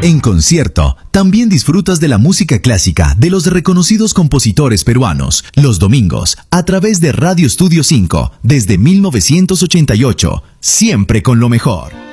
En concierto, también disfrutas de la música clásica de los reconocidos compositores peruanos, los domingos, a través de Radio Estudio 5, desde 1988, siempre con lo mejor.